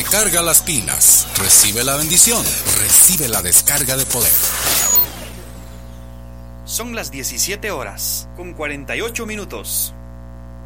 Recarga las pilas, recibe la bendición, recibe la descarga de poder. Son las 17 horas, con 48 minutos.